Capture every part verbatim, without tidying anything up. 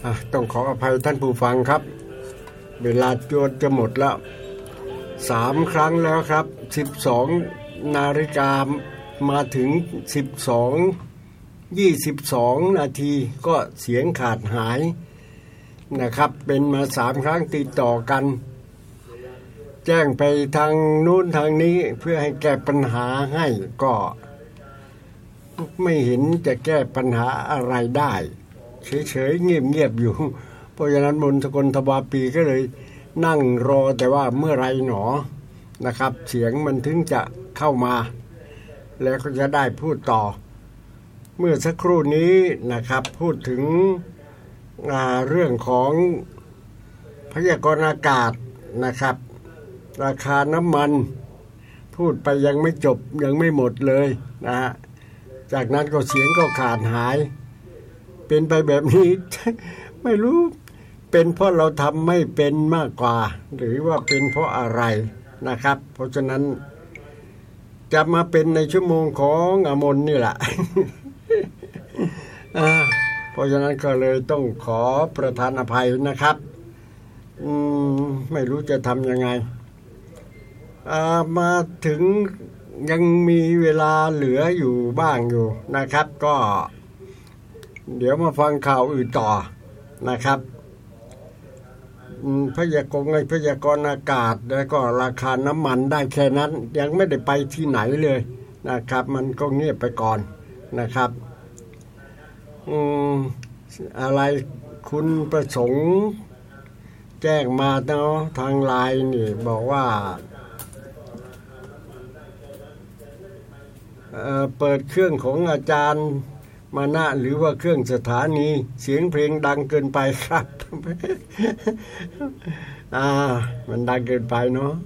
ต้องขออภัยท่านผู้ฟังครับเวลาจวดจะหมดแล้วสามครั้งแล้วครับสิบสองนาฬิกามาถึงสิบสอง ยี่สิบสองนาทีก็เสียงขาดหายนะครับเป็นมาสามครั้งติดต่อกันแจ้งไปทางนู้นทางนี้เพื่อให้แก้ปัญหาให้ก็ไม่เห็นจะแก้ปัญหาอะไรได้เฉยๆเงียบๆอยู่เพราะฉะนั้นมนต์สกลทวาปีก็เลยนั่งรอแต่ว่าเมื่อไรหนอนะครับเสียงมันถึงจะเข้ามาแล้วก็จะได้พูดต่อเมื่อสักครู่นี้นะครับพูดถึงเรื่องของพยากรณ์อากาศนะครับราคาน้ำมันพูดไปยังไม่จบยังไม่หมดเลยนะฮะจากนั้นก็เสียงก็ขาดหายเป็นไปแบบนี้ ไม่รู้เป็นเพราะเราทำไม่เป็นมากกว่าหรือว่าเป็นเพราะอะไรนะครับเพราะฉะนั้นจะมาเป็นในชั่วโมงของอมนนี่แหละ เพราะฉะนั้นก็เลยต้องขอประทานอภัยนะครับอืมไม่รู้จะทำยังไงมาถึงยังมีเวลาเหลืออยู่บ้างอยู่นะครับก็เดี๋ยวมาฟังข่าวอื่นต่อนะครับพยากรณ์พยากรณ์อากาศแล้วก็ราคาน้ำมันได้แค่นั้นยังไม่ได้ไปที่ไหนเลยนะครับมันก็เงียบไปก่อนนะครับอืมอะไรคุณประสงค์แจ้งมาเนาะทางไลน์นี่บอกว่าเอ่อเปิดเครื่องของอาจารย์มานะหรือว่าเครื่องสถานีเสียงเพลงดังเกินไปครับ อ่ามันดังเกินไปเนาะ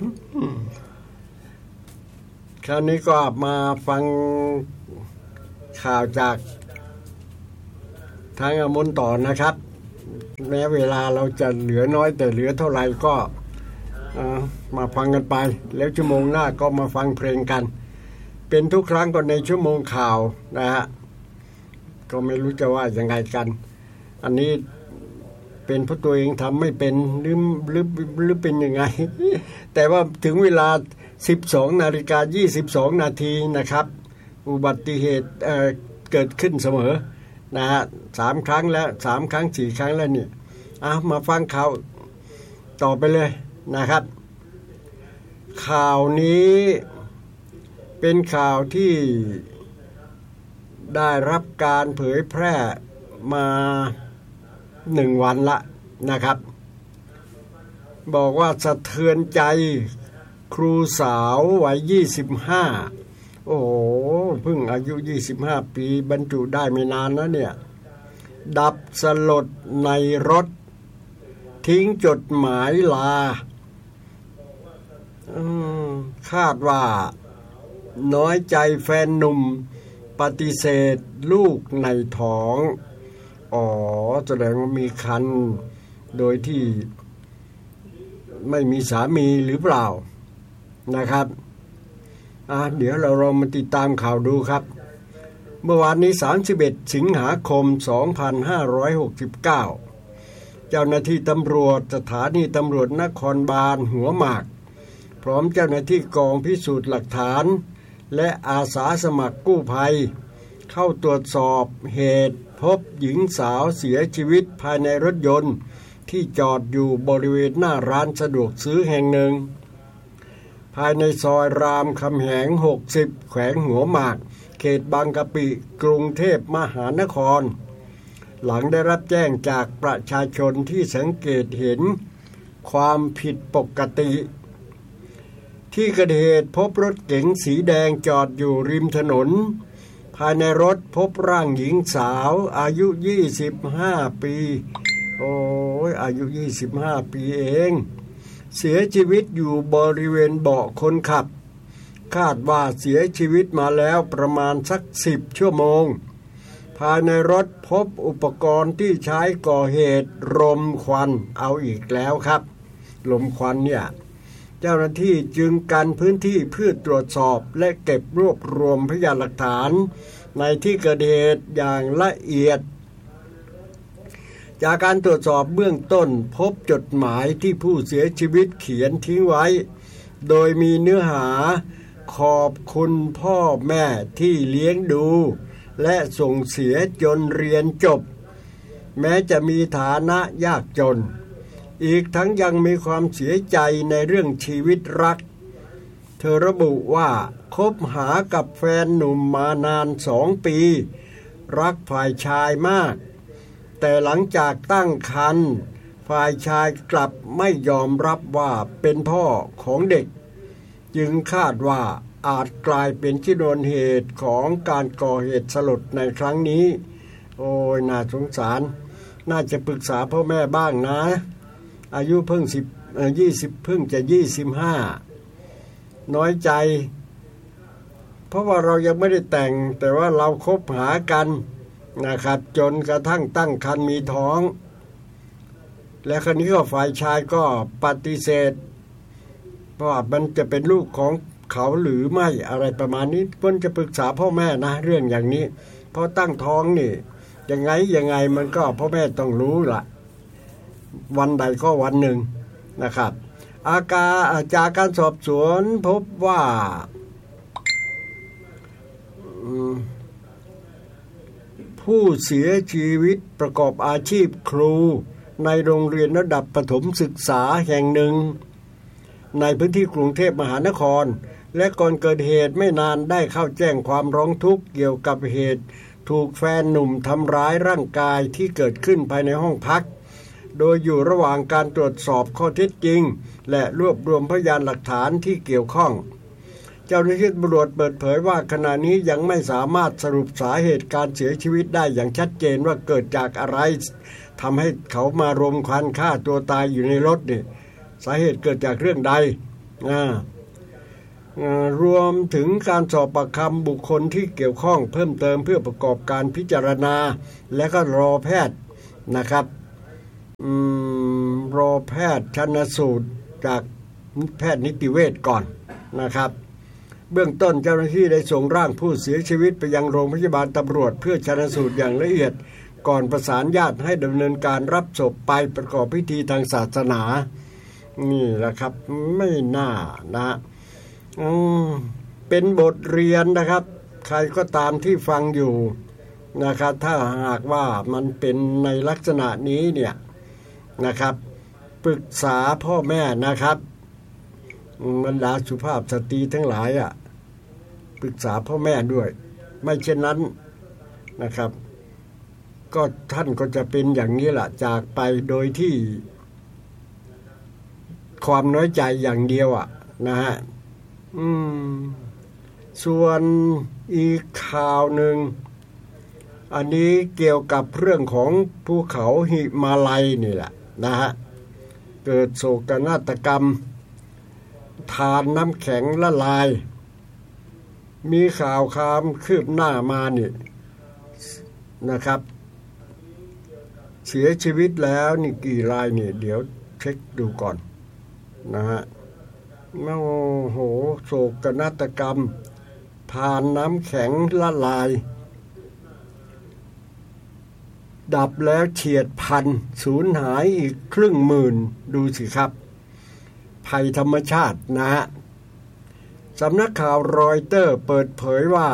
คราวนี้ก็มาฟังข่าวจากทางอมนต่อนะครับแม้เวลาเราจะเหลือน้อยแต่เหลือเท่าไหร่ก็มาฟังกันไปแล้วชั่วโมงหน้าก็มาฟังเพลงกันเป็นทุกครั้งก็ในชั่วโมงข่าวนะฮะก็ไม่รู้จะว่ายังไงกันอันนี้เป็นเพราะตัวเองทำไม่เป็นหรือหรือหรือเป็นยังไง แต่ว่าถึงเวลา สิบสองนาฬิกายี่สิบสองนาทีนะครับอุบัติเหตุเอ่อเกิดขึ้นเสมอนะฮะสามครั้งแล้วสามครั้งสี่ครั้งแล้วนี่อ่ะมาฟังข่าวต่อไปเลยนะครับข่าวนี้เป็นข่าวที่ได้รับการเผยแพร่มาหนึ่งวันละนะครับบอกว่าสะเทือนใจครูสาววัยยี่สิบห้าโอ้โหเพิ่งอายุยี่สิบห้าปีบรรจุได้ไม่นานนะเนี่ยดับสลดในรถทิ้งจดหมายลาคาดว่าน้อยใจแฟนหนุ่มปฏิเสธลูกในท้องอ๋อแสดงว่ามีคันโดยที่ไม่มีสามีหรือเปล่านะครับอ่ะเดี๋ยวเราลองมาติดตามข่าวดูครับเมื่อวานนี้สามสิบเอ็ดสิงหาคมสองพันห้าร้อยหกสิบเก้าเจ้าหน้าที่ตำรวจสถานีตำรวจนครบาลหัวหมากพร้อมเจ้าหน้าที่กองพิสูจน์หลักฐานและอาสาสมัครกู้ภัยเข้าตรวจสอบเหตุพบหญิงสาวเสียชีวิตภายในรถยนต์ที่จอดอยู่บริเวณหน้าร้านสะดวกซื้อแห่งหนึ่งภายในซอยรามคำแหงหกสิบแขวงหัวหมากเขตบางกะปิกรุงเทพมหานครหลังได้รับแจ้งจากประชาชนที่สังเกตเห็นความผิดปกติที่เกิดเหตุพบรถเก๋งสีแดงจอดอยู่ริมถนนภายในรถพบร่างหญิงสาวอายุยี่สิบห้าปีโอ้ยอายุยี่สิบห้าปีเองเสียชีวิตอยู่บริเวณเบาะคนขับคาดว่าเสียชีวิตมาแล้วประมาณสักสิบชั่วโมงภายในรถพบอุปกรณ์ที่ใช้ก่อเหตุรมควันเอาอีกแล้วครับลมควันเนี่ยเจ้าหน้าที่จึงกันพื้นที่เพื่อตรวจสอบและเก็บรวบรวมพยานหลักฐานในที่เกิดเหตุอย่างละเอียดจากการตรวจสอบเบื้องต้นพบจดหมายที่ผู้เสียชีวิตเขียนทิ้งไว้โดยมีเนื้อหาขอบคุณพ่อแม่ที่เลี้ยงดูและส่งเสียจนเรียนจบแม้จะมีฐานะยากจนอีกทั้งยังมีความเสียใจในเรื่องชีวิตรักเธอระบุว่าคบหากับแฟนหนุ่มมานานสองปีรักฝ่ายชายมากแต่หลังจากตั้งครรภ์ฝ่ายชายกลับไม่ยอมรับว่าเป็นพ่อของเด็กจึงคาดว่าอาจกลายเป็นชนวนเหตุของการก่อเหตุสลดในครั้งนี้โอ้ยน่าสงสารน่าจะปรึกษาพ่อแม่บ้างนะอายุเพิ่งสิบเอ่อยี่สิบเพิ่งจะยี่สิบห้าน้อยใจเพราะว่าเรายังไม่ได้แต่งแต่ว่าเราคบหากันนะครับจนกระทั่งตั้งครรภ์มีท้องและคราวนี้ก็ฝ่ายชายก็ปฏิเสธว่ามันจะเป็นลูกของเขาหรือไม่อะไรประมาณนี้ควรจะปรึกษาพ่อแม่นะเรื่องอย่างนี้เพราะตั้งท้องนี่ยังไงยังไงมันก็พ่อแม่ต้องรู้ล่ะวันใดก็วันหนึ่งนะครับอาการจากการสอบสวนพบว่าผู้เสียชีวิตประกอบอาชีพครูในโรงเรียนระดับประถมศึกษาแห่งหนึ่งในพื้นที่กรุงเทพมหานครและก่อนเกิดเหตุไม่นานได้เข้าแจ้งความร้องทุกข์เกี่ยวกับเหตุถูกแฟนหนุ่มทำร้ายร่างกายที่เกิดขึ้นภายในห้องพักโดยอยู่ระหว่างการตรวจสอบข้อเท็จจริงและรวบรวมพยานหลักฐานที่เกี่ยวข้องเจ้าหน้าที่ตำรวจเปิดเผยว่าขณะนี้ยังไม่สามารถสรุปสาเหตุการเสียชีวิตได้อย่างชัดเจนว่าเกิดจากอะไรทำให้เขามารมควันฆ่าตัวตายอยู่ในรถนี่สาเหตุเกิดจากเรื่องใดอ่ารวมถึงการสอบปากคำบุคคลที่เกี่ยวข้องเพิ่มเติมเพื่อประกอบการพิจารณาและก็รอแพทย์นะครับอืมรอแพทย์ชันสูตรจากแพทย์นิติเวชก่อนนะครับเบื้องต้นเจ้าหน้าที่ได้ส่งร่างผู้เสียชีวิตไปยังโรงพยาบาลตำรวจเพื่อชันสูตรอย่างละเอียดก่อนประสานญาติให้ดำเนินการรับศพไปประกอบพิธีทางศาสนานี่แหละครับไม่น่านะอืมเป็นบทเรียนนะครับใครก็ตามที่ฟังอยู่นะครับถ้าหากว่ามันเป็นในลักษณะนี้เนี่ยนะครับปรึกษาพ่อแม่นะครับบรรดาสุภาพสตรีทั้งหลายอ่ะปรึกษาพ่อแม่ด้วยไม่เช่นนั้นนะครับก็ท่านก็จะเป็นอย่างนี้แหละจากไปโดยที่ความน้อยใจอย่างเดียวอ่ะนะฮะอืมส่วนอีกข่าวหนึ่งอันนี้เกี่ยวกับเรื่องของภูเขาหิมาลัยนี่แหละนะฮะเกิดโศกนาฏกรรมทานน้ำแข็งละลายมีข่าวคามคืบหน้ามานี่นะครับเสียชีวิตแล้วนี่กี่รายนี่เดี๋ยวเช็คดูก่อนนะฮะโอ้โหโศกนาฏกรรมทานน้ำแข็งละลายดับแล้วเฉียดพันสูญหายอีกครึ่งหมื่นดูสิครับภัยธรรมชาตินะฮะสำนักข่าวรอยเตอร์เปิดเผยว่า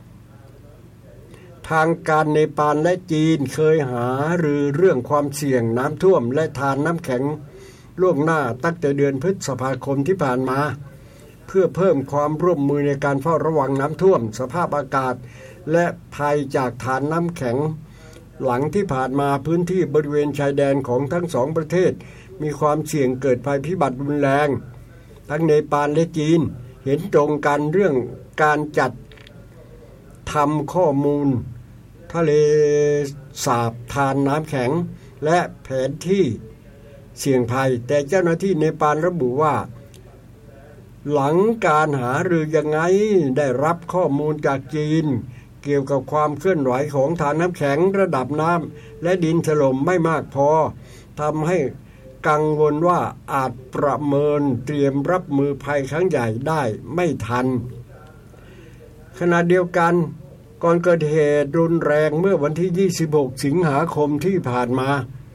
ทางการเนปาลและจีนเคยหาหรือเรื่องความเสี่ยงน้ำท่วมและทานน้ำแข็งล่วงหน้าตั้งแต่เดือนพฤษภาคมที่ผ่านมาเพื่อเพิ่มความร่วมมือในการเฝ้าระวังน้ำท่วมสภาพอากาศและภัยจากทานน้ำแข็งหลังที่ผ่านมาพื้นที่บริเวณชายแดนของทั้งสองประเทศมีความเสี่ยงเกิดภัยพิบัติรุนแรงทั้งเนปาลและจีนเห็นตรงกันเรื่องการจัดทำข้อมูลทะเลสาบทานน้ำแข็งและแผนที่เสี่ยงภัยแต่เจ้าหน้าที่เนปาลระบุว่าหลังการหารือยังไงได้รับข้อมูลจากจีนเกี่ยวกับความเคลื่อนไหวของฐานน้ำแข็งระดับน้ำและดินถล่มไม่มากพอทำให้กังวลว่าอาจประเมินเตรียมรับมือภัยครั้งใหญ่ได้ไม่ทันขณะเดียวกันก่อนเกิดเหตุรุนแรงเมื่อวันที่ยี่สิบหกสิงหาคมที่ผ่านมา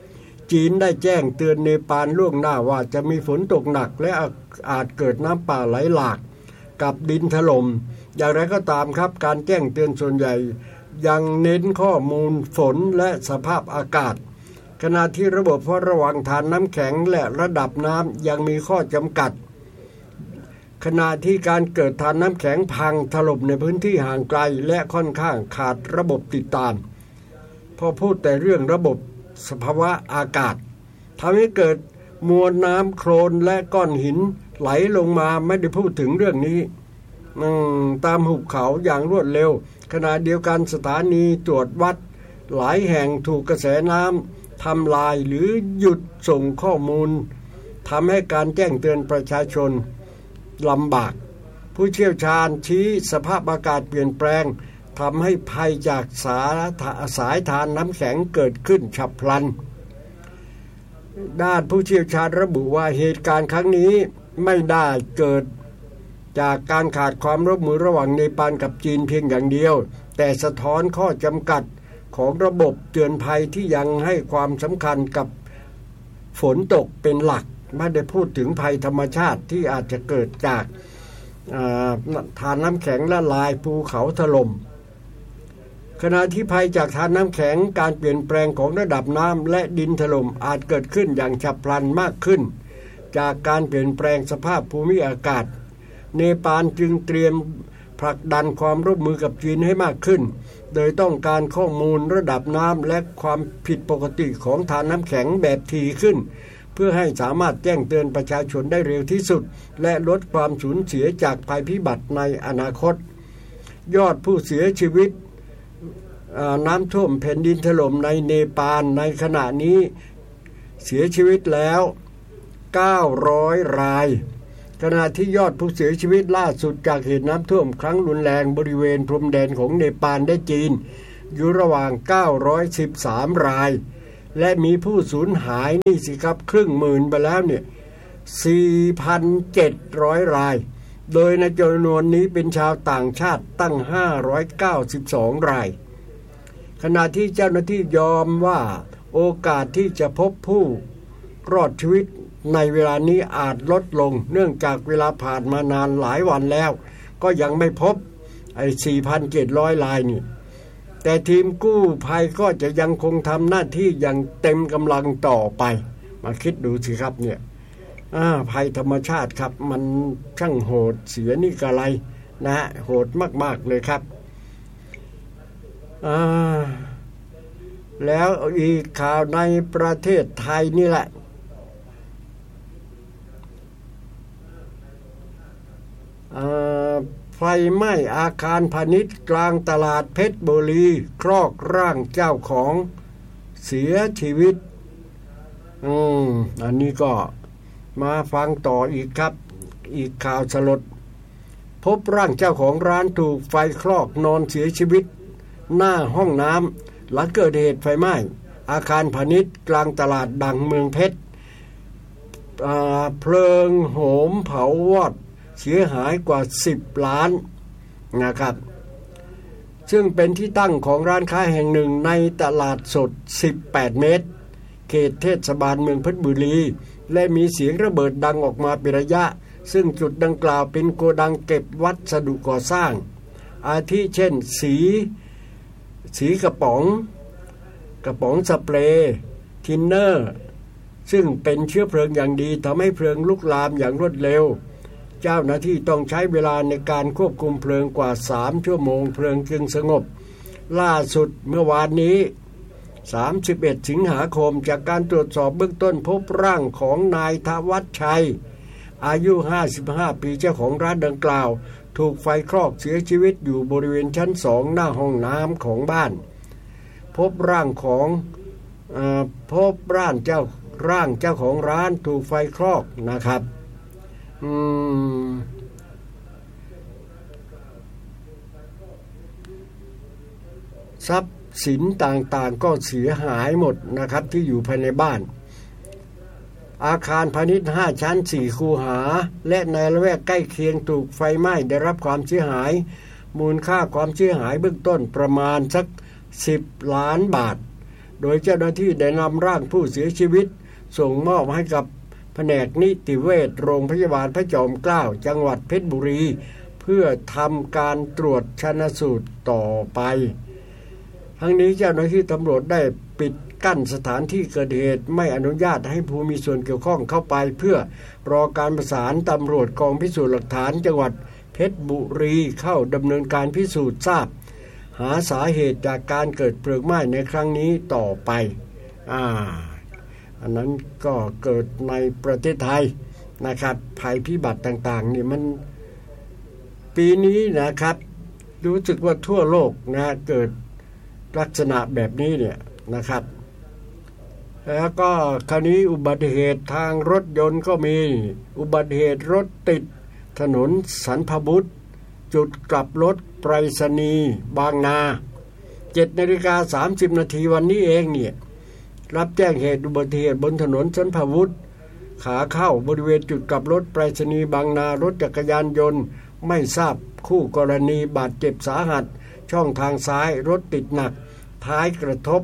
จีนได้แจ้งเตือนเนปาลล่วงหน้าว่าจะมีฝนตกหนักและอาจเกิดน้ำป่าไหลหลากกับดินถล่มอย่างไรก็ตามครับการแจ้งเตือนส่วนใหญ่ยังเน้นข้อมูลฝนและสภาพอากาศขณะที่ระบบเฝ้าระวังทานน้ำแข็งและระดับน้ำยังมีข้อจำกัดขณะที่การเกิดทานน้ำแข็งพังถล่มในพื้นที่ห่างไกลและค่อนข้างขาดระบบติดตามพอพูดแต่เรื่องระบบสภาวะอากาศทำให้เกิดมวลน้ำโคลนและก้อนหินไหลลงมาไม่ได้พูดถึงเรื่องนี้ตามหุบเขาอย่างรวดเร็วขณะเดียวกันสถานีตรวจวัดหลายแห่งถูกกระแสน้ำทำลายหรือหยุดส่งข้อมูลทำให้การแจ้งเตือนประชาชนลำบากผู้เชี่ยวชาญชี้สภาพอากาศเปลี่ยนแปลงทำให้ภัยจากสายสายทานน้ำแข็งเกิดขึ้นฉับพลันด้านผู้เชี่ยวชาญระบุว่าเหตุการณ์ครั้งนี้ไม่ได้เกิดจากการขาดความร่วมมือระหว่างเนปาลกับจีนเพียงอย่างเดียวแต่สะท้อนข้อจำกัดของระบบเตือนภัยที่ยังให้ความสำคัญกับฝนตกเป็นหลักไม่ได้พูดถึงภัยธรรมชาติที่อาจจะเกิดจากทานน้ำแข็งละลายภูเขาถล่มขณะที่ภัยจากทานน้ำแข็งการเปลี่ยนแปลงของระดับน้ำและดินถล่มอาจเกิดขึ้นอย่างฉับพลันมากขึ้นจากการเปลี่ยนแปลงสภาพภูมิอากาศเนปาลจึงเตรียมผลักดันความร่วมมือกับจีนให้มากขึ้นโดยต้องการข้อมูลระดับน้ำและความผิดปกติของทานน้ำแข็งแบบถี่ขึ้นเพื่อให้สามารถแจ้งเตือนประชาชนได้เร็วที่สุดและลดความสูญเสียจากภัยพิบัติในอนาคตยอดผู้เสียชีวิตน้ำท่วมแผ่นดินถล่มในเนปาลในขณะนี้เสียชีวิตแล้วเก้าร้อยรายขณะที่ยอดผู้เสียชีวิตล่าสุดจากเหตุน้ำท่วมครั้งรุนแรงบริเวณพรมแดนของเนปาลและจีนอยู่ระหว่างเก้าร้อยสิบสามรายและมีผู้สูญหายนี่สิครับครึ่งหมื่นไปแล้วเนี่ย สี่พันเจ็ดร้อย รายโดยในจำนวนนี้เป็นชาวต่างชาติตั้งห้าร้อยเก้าสิบสองรายขณะที่เจ้าหน้าที่ยอมว่าโอกาสที่จะพบผู้รอดชีวิตในเวลานี้อาจลดลงเนื่องจากเวลาผ่านมานานหลายวันแล้วก็ยังไม่พบไอ้ สี่พันเจ็ดร้อย รายนี่แต่ทีมกู้ภัยก็จะยังคงทำหน้าที่อย่างเต็มกำลังต่อไปมาคิดดูสิครับเนี่ยภัยธรรมชาติครับมันช่างโหดเสียนี่กะไรนะโหดมากๆเลยครับแล้วอีกข่าวในประเทศไทยนี่แหละไฟไหม้อาคารพาณิชย์กลางตลาดเพชรบุรีครอกร่างเจ้าของเสียชีวิตอืมอันนี้ก็มาฟังต่ออีกครับอีกข่าวสลดพบร่างเจ้าของร้านถูกไฟคลอกนอนเสียชีวิตหน้าห้องน้ำหลังเกิดเหตุไฟไหม้อาคารพาณิชย์กลางตลาดดังเมืองเพชรเพลิงโหมเผาวอดเสียหายกว่าสิบล้านนะครับซึ่งเป็นที่ตั้งของร้านค้าแห่งหนึ่งในตลาดสดสิบแปดเมตรเขตเทศบาลเมืองเพชรบุรีและมีเสียงระเบิดดังออกมาเป็นระยะซึ่งจุดดังกล่าวเป็นโกดังเก็บวัสดุก่อสร้างอาทิเช่นสีสีกระป๋องกระป๋องสเปรย์ทินเนอร์ซึ่งเป็นเชื้อเพลิงอย่างดีทำให้เพลิงลุกลามอย่างรวดเร็วเจ้าหน้าที่ต้องใช้เวลาในการควบคุมเพลิงกว่าสามชั่วโมงเพลิงจึงสงบล่าสุดเมื่อวานนี้สามสิบเอ็ดสิงหาคมจากการตรวจสอบเบื้องต้นพบร่างของนายธวัชชัยอายุห้าสิบห้าปีเจ้าของร้านดังกล่าวถูกไฟคลอกเสียชีวิตอยู่บริเวณชั้นสองหน้าห้องน้ำของบ้านพบร่างของเอ่อพบร่างเจ้าร่างเจ้าของร้านถูกไฟคลอกนะครับอืมทรัพย์สินต่างๆก็เสียหายหมดนะครับที่อยู่ภายในบ้านอาคารพาณิชย์ห้าชั้นสี่คูหาและในละแวกใกล้เคียงถูกไฟไหม้ได้รับความเสียหายมูลค่าความเสียหายเบื้องต้นประมาณสักสิบล้านบาทโดยเจ้าหน้าที่ได้นำร่างผู้เสียชีวิตส่งมอบให้กับแผนกนิติเวชโรงพยาบาลพระจอมเกล้าจังหวัดเพชรบุรีเพื่อทำการตรวจชันสูตรต่อไปทั้งนี้เจ้าหน้าที่ตำรวจได้ปิดกั้นสถานที่เกิดเหตุไม่อนุญาตให้ผู้มีส่วนเกี่ยวข้องเข้าไปเพื่อรอการประสานตำรวจกองพิสูจน์หลักฐานจังหวัดเพชรบุรีเข้าดำเนินการพิสูจน์ทราบหาสาเหตุจากการเกิดเพลิงไหม้ในครั้งนี้ต่อไปอ่าอันนั้นก็เกิดในประเทศไทยนะครับภัยพิบัติต่างๆนี่มันปีนี้นะครับรู้สึกว่าทั่วโลกนะเกิดลักษณะแบบนี้เนี่ยนะครับแล้วก็คราวนี้อุบัติเหตุทางรถยนต์ก็มีอุบัติเหตุรถติดถนนสันพบุตรจุดกลับรถไปรษณีย์บางนา เจ็ดนาฬิกาสามสิบนาทีวันนี้เองเนี่ยรับแจ้งเหตุอุบัติเหตุบนถนนสันพบุตรขาเข้าบริเวณจุดกลับรถไปรษณีย์บางนารถจักรยานยนต์ไม่ทราบคู่กรณีบาดเจ็บสาหัสช่องทางซ้ายรถติดหนักท้ายกระทบ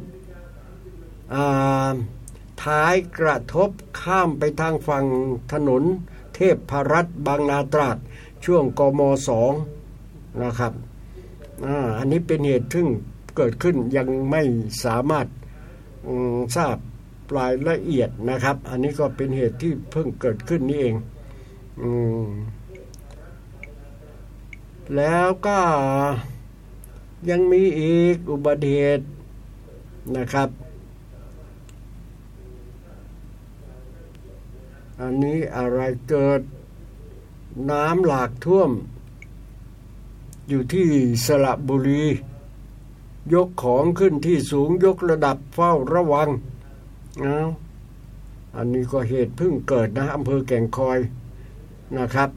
ท้ายกระทบข้ามไปทางฝั่งถนนเทพพรัตน์บางนาตราดช่วงกมสองนะครับอ่าอันนี้เป็นเหตุซึ่งเกิดขึ้นยังไม่สามารถทราบรายละเอียดนะครับอันนี้ก็เป็นเหตุที่เพิ่งเกิดขึ้นนี่เองอืมแล้วก็ยังมีอีกอุบัติเหตุนะครับอันนี้อะไรเกิดน้ำหลากท่วมอยู่ที่สระบุรียกของขึ้นที่สูงยกระดับเฝ้าระวังเอาอันนี้ก็เหตุเพิ่งเกิดนะอำเภอแก่งคอยนะครับ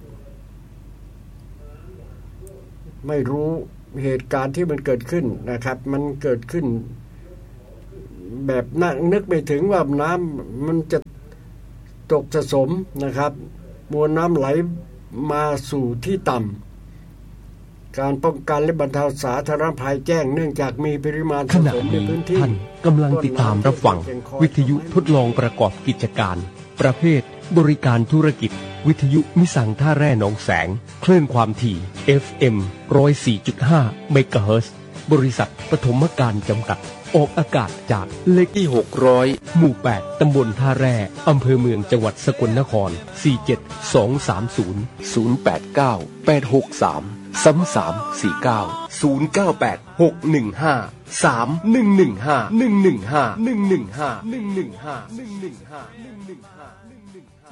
ไม่รู้เหตุการณ์ที่มันเกิดขึ้นนะครับมันเกิดขึ้นแบบน่านึกไม่ถึงว่าน้ำมันจะตกสะสมนะครับมวลน้ำไหลมาสู่ที่ต่ำการป้องกันและบรรเทาสาธารณภัยแจ้งเนื่องจากมีปริมาณสะสมในพื้นที่ท่านกำลังติดตามรับฟังวิทยุทดลองประกอบกิจการประเภทบริการธุรกิจวิทยุมิสังท่าแร่หนองแสงคลื่นความถี่ เอฟ เอ็ม หนึ่งร้อยสี่จุดห้า เมกะเฮิรตซ์บริษัทปฐมการจำกัดออกอากาศจากเลขที่หกร้อยหมู่แปดตำบลท่าแร่อำเภอเมืองจังหวัดสกลนครสี่ เจ็ด สอง สาม ศูนย์ ศูนย์ แปด เก้า แปด หก สาม สาม สาม สี่ เก้า ศูนย์ เก้า แปด หก หนึ่ง ห้า สาม หนึ่ง หนึ่ง ห้า หนึ่ง หนึ่ง ห้า หนึ่ง หนึ่ง ห้า หนึ่ง หนึ่ง ห้า หนึ่ง หนึ่ง ห้า หนึ่ง หนึ่ง ห้า